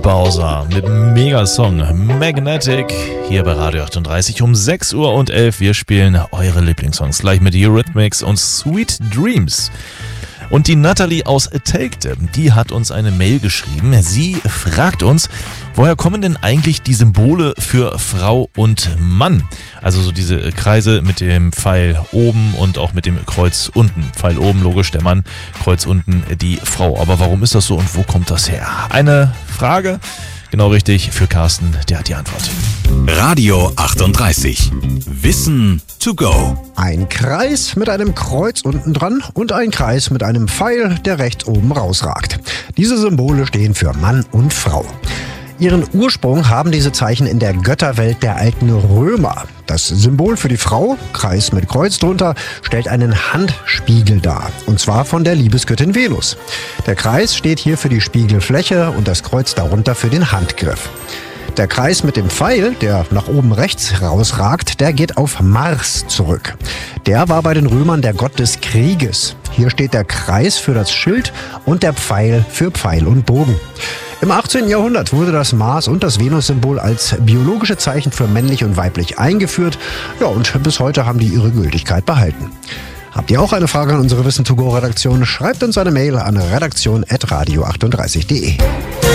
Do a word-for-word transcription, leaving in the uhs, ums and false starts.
Bowser mit dem Megasong Magnetic hier bei Radio achtunddreißig um sechs Uhr und elf. Wir spielen eure Lieblingssongs gleich mit Eurythmics und Sweet Dreams. Und die Natalie aus Telgte, die hat uns eine Mail geschrieben. Sie fragt uns, woher kommen denn eigentlich die Symbole für Frau und Mann? Also so diese Kreise mit dem Pfeil oben und auch mit dem Kreuz unten. Pfeil oben, logisch, der Mann, Kreuz unten, die Frau. Aber warum ist das so und wo kommt das her? Eine Frage, genau richtig, für Carsten, der hat die Antwort. Radio achtunddreißig. Wissen to go. Ein Kreis mit einem Kreuz unten dran und ein Kreis mit einem Pfeil, der rechts oben rausragt. Diese Symbole stehen für Mann und Frau. Ihren Ursprung haben diese Zeichen in der Götterwelt der alten Römer. Das Symbol für die Frau, Kreis mit Kreuz drunter, stellt einen Handspiegel dar. Und zwar von der Liebesgöttin Venus. Der Kreis steht hier für die Spiegelfläche und das Kreuz darunter für den Handgriff. Der Kreis mit dem Pfeil, der nach oben rechts rausragt, der geht auf Mars zurück. Der war bei den Römern der Gott des Krieges. Hier steht der Kreis für das Schild und der Pfeil für Pfeil und Bogen. Im achtzehnten Jahrhundert wurde das Mars- und das Venus-Symbol als biologische Zeichen für männlich und weiblich eingeführt. Ja, und bis heute haben die ihre Gültigkeit behalten. Habt ihr auch eine Frage an unsere Wissen to go Redaktion? Schreibt uns eine Mail an redaktion at radio achtunddreißig punkt de.